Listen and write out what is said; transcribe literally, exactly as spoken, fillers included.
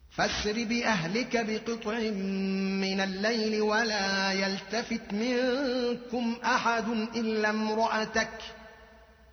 فاسر بأهلك بقطع من الليل ولا يلتفت منكم أحد إلا امرأتك